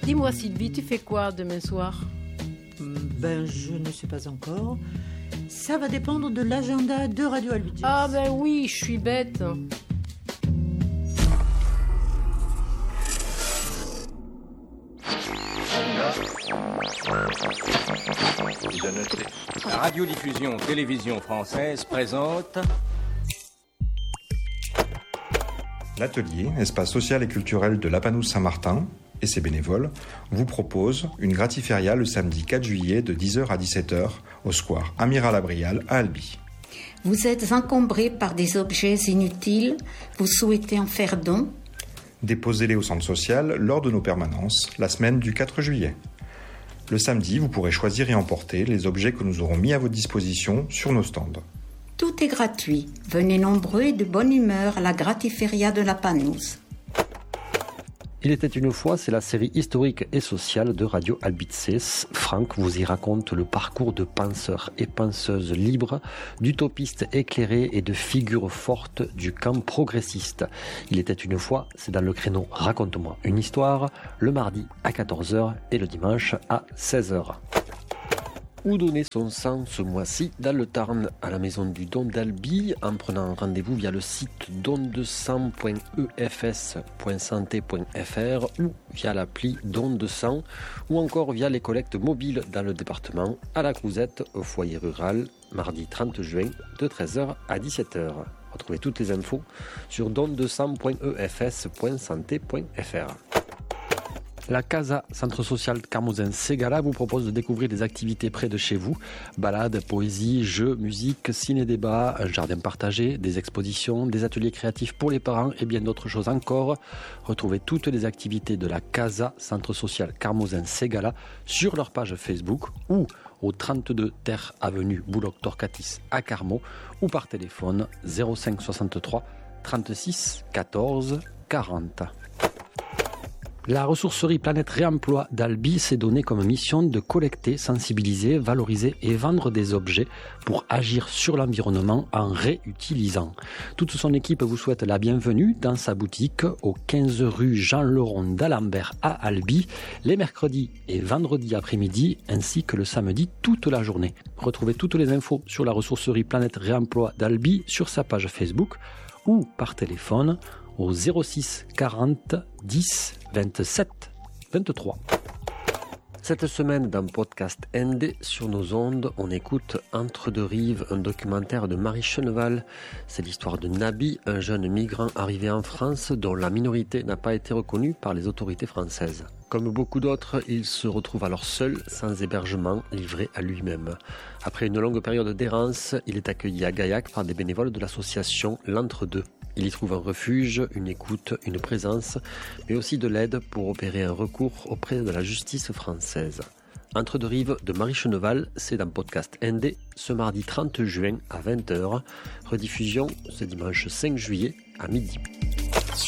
Dis-moi Sylvie, tu fais quoi demain soir? Je ne sais pas encore. Ça va dépendre de l'agenda de Radio Albi Jazz. Ah ben oui, je suis bête. La radiodiffusion télévision française présente l'atelier, espace social et culturel de l'Apanous Saint-Martin et ses bénévoles, vous propose une gratiféria le samedi 4 juillet de 10h à 17h au square Amiral Abrial à Albi. Vous êtes encombré par des objets inutiles, vous souhaitez en faire don? Déposez-les au centre social lors de nos permanences la semaine du 4 juillet. Le samedi, vous pourrez choisir et emporter les objets que nous aurons mis à votre disposition sur nos stands. Tout est gratuit. Venez nombreux et de bonne humeur à la gratiféria de l'Apanous. Il était une fois, c'est la série historique et sociale de Radio Albitzes. Franck vous y raconte le parcours de penseurs et penseuses libres, d'utopistes éclairés et de figures fortes du camp progressiste. Il était une fois, c'est dans le créneau Raconte-moi une histoire, le mardi à 14h et le dimanche à 16h. Où donner son sang ce mois-ci dans le Tarn à la maison du don d'Albi en prenant rendez-vous via le site dondesang.efs.santé.fr ou via l'appli Don de sang ou encore via les collectes mobiles dans le département à la Crouzette au foyer rural mardi 30 juin de 13h à 17h. Retrouvez toutes les infos sur dondesang.efs.santé.fr. La Casa, centre social Carmozin-Ségala, vous propose de découvrir des activités près de chez vous. Balades, poésie, jeux, musique, ciné-débat, un jardin partagé, des expositions, des ateliers créatifs pour les parents et bien d'autres choses encore. Retrouvez toutes les activités de la Casa, centre social Carmozin-Ségala sur leur page Facebook ou au 32 Terre Avenue Bouloc Torcatis à Carmaux ou par téléphone 05 63 36 14 40. La ressourcerie Planète Réemploi d'Albi s'est donnée comme mission de collecter, sensibiliser, valoriser et vendre des objets pour agir sur l'environnement en réutilisant. Toute son équipe vous souhaite la bienvenue dans sa boutique au 15 rue Jean-Leron d'Alembert à Albi, les mercredis et vendredis après-midi ainsi que le samedi toute la journée. Retrouvez toutes les infos sur la ressourcerie Planète Réemploi d'Albi sur sa page Facebook ou par téléphone au 06 40 10 27 23. Cette semaine dans Podcast ND sur nos ondes, on écoute Entre deux rives, un documentaire de Marie Cheneval. C'est l'histoire de Nabi, un jeune migrant arrivé en France dont la minorité n'a pas été reconnue par les autorités françaises. Comme beaucoup d'autres, il se retrouve alors seul, sans hébergement, livré à lui-même. Après une longue période d'errance, il est accueilli à Gaillac par des bénévoles de l'association L'Entre-deux. Il y trouve un refuge, une écoute, une présence, mais aussi de l'aide pour opérer un recours auprès de la justice française. Entre deux rives de Marie Cheneval, c'est dans Podcast ND, ce mardi 30 juin à 20h. Rediffusion ce dimanche 5 juillet à midi.